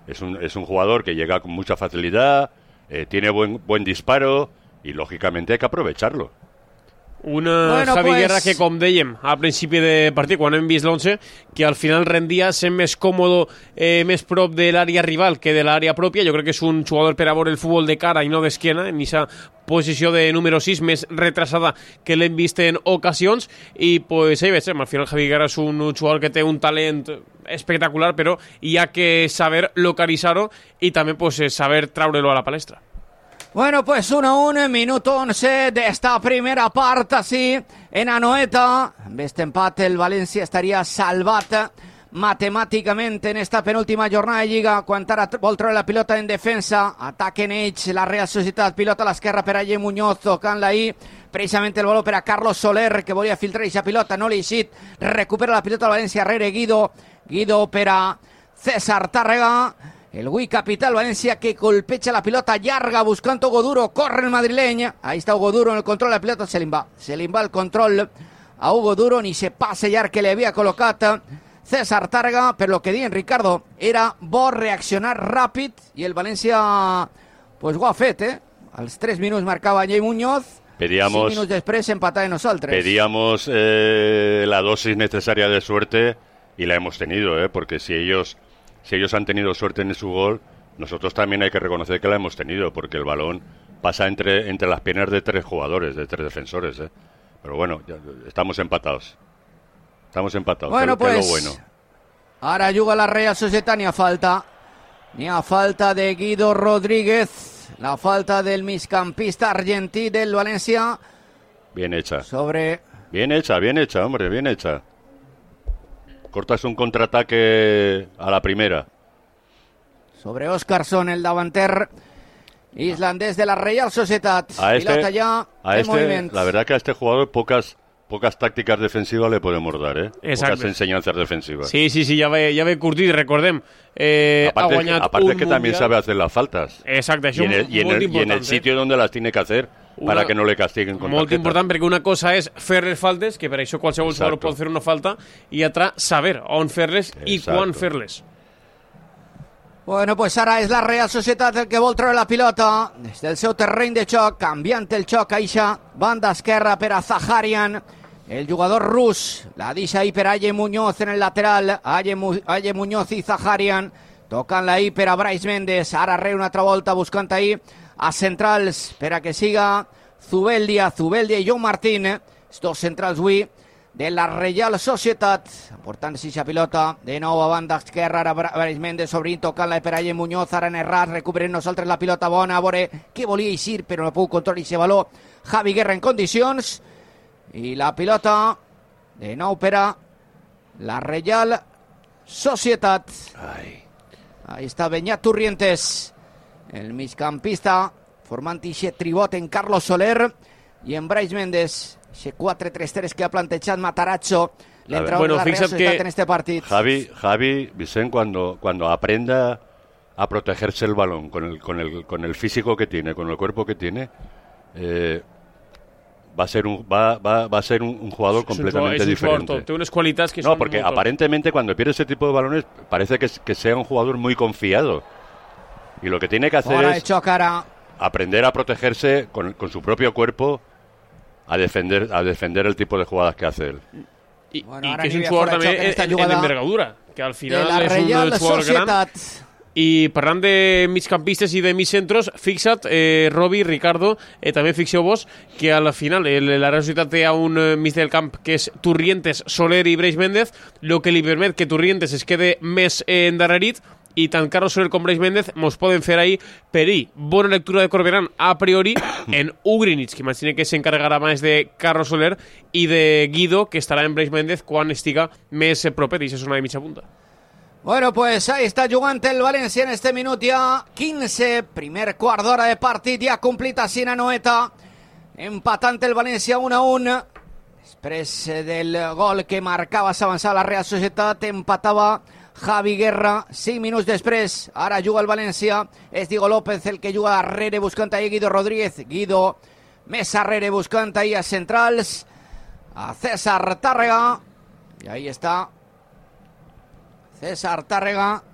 Es un jugador que llega con mucha facilidad, tiene buen disparo y lógicamente hay que aprovecharlo. Javi Guerra que, com dèiem al principi de partit, quan hem vist l'11, que al final rendia sent més còmode, més prop de l'àrea rival que de l'àrea pròpia. Jo crec que és un jugador per a veure el futbol de cara i no d'esquena, en aquesta posició de número 6 més retrasada que l'hem vist en ocasions, i pues, ahí veig, al final Javi Guerra és un jugador que té un talent espectacular, però hi ha que saber localitzar-ho i també pues, saber traure-lo a la palestra. Bueno, pues 1-1, minuto 11 de esta primera part, así, en Anoeta. Amb este empat el València estaria salvat matemàticament en esta penúltima jornada de Lliga, quan ara vol treure la pilota en defensa, ataquen ells, la Real Societat, pilota a l'esquerra per a Ye Muñoz, tocant-la ahí, precisament el valor per a Carlos Soler, que volia filtrar aquesta pilota, no li ha eixit, recupera la pilota al València, rere Guido per a César Tàrrega, el Wii capital Valencia, que golpecha la pilota llarga buscando Hugo Duro, corre el madrileño, ahí está Hugo Duro en el control de la pilota, se le va el control a Hugo Duro, ni se pase llarg que le havia col·locat César Tàrrega, però el que diuen Ricardo era bo reaccionar ràpid i el València pues ho ha fet, als 3 minuts marcava Ye Muñoz, 5 minuts després empatava nosaltres. Pedíamos la dosis necesaria de suerte y la hemos tenido, porque si ellos han tenido suerte en su gol, nosotros también hay que reconocer que la hemos tenido, porque el balón pasa entre las piernas de 3 jugadores, de 3 defensores. Pero bueno, ya estamos empatados. Bueno, que pues, es lo bueno. Ara juga la Real Societat, n'hi ha falta de Guido Rodríguez, la falta del migcampista argentí del València. Bien hecha. Bien hecha, hombre, bien hecha. Cortas un contraataque a la primera. Sobre Óscarsson, el davanter islandés de la Real Societat. Pilota ya en movimiento. La verdad que a este jugador pocas tácticas defensivas le podemos dar, Exacte. Pocas enseñanzas defensivas. Sí, ja ve curtit, recordem. Ha guanyat aparte un que también sabe hacer las faltas. Exacte, això y en el sitio donde las tiene que hacer para que no le castiguen con molt tarjeta. important, perquè una cosa és fer les faltes, que per això qualsevol jugador pot fer una falta, i altra, saber on fer-les i quan fer-les. Bueno, pues ara és la Real Societat el que vol treure la pilota des del seu terreny de xoc, canviant el xoc a eixa banda esquerra per a Zaharian, el jugador rus, la deixa ahí per a Ye Muñoz en el lateral, Ye Muñoz i Zaharian, tocant-la ahí per a Brais Méndez, ara re una altra volta buscant ahí a centrals per a que siga Zubeldia i Joan Martín, els dos centrals avui de la Real Societat, portant-se aquesta pilota de nou a banda esquerra, ara Brais Méndez obrint, tocant-la per a Ye Muñoz, ara en errat, recuperem nosaltres la pilota bona, a veure què volia eixir, però no puc controlar aquest valor Javi Guerra en condicions, i la pilota de nou per a la Real Societat. Ahí està Beñat Turrientes, el migcampista, formant aquest tribot en Carlos Soler i en Brais Méndez, ese 4-3-3 que ha plantejat Matarazzo, l'entrenador de la Real Societat en este partit. Javi Vicent, cuando aprenda a protegerse el balón con el físico que tiene, con el cuerpo que tiene, va a ser un jugador completamente diferente. Té unes qualitats que no, porque aparentemente cuando pierde ese tipo de balones parece que sea un jugador muy confiado. Y lo que tiene que hacer es aprender a protegerse con su propio cuerpo, a defender el tipo de jugadas que hace él. I que és un jugador també en envergadura, que al final és un jugador gran. I parlant de migcampistes i de migcentros, fixa't, Robi, Ricardo, també fixeu-vos que al final la Real Societat té un mig del camp que és Turrientes, Soler i Brais Méndez, el que li permet que Turrientes es quede més endarrerit, i tant Carlos Soler com Brais Méndez mos poden fer ahí perill. Bona lectura de Corberán a priori en Ugrinic, que imagina que s'encarregarà més de Carlos Soler, i de Guido, que estarà en Brais Méndez quan estiga més proper, i això és una de mitja punta. Bueno, pues ahí está jugant el València en este minut ja 15, primer quart d'hora de partit ja complit a Anoeta, empatant el València 1-1, després del gol que marcava s'avançava la Real Societat, empatava Javi Guerra 5 minuts després, ara juga el València, és Diego López el que juga darrere buscant ahí Guido Rodríguez, Guido més arrere buscant ahí a centrals, a César Tàrrega, i ahí està César Tàrrega,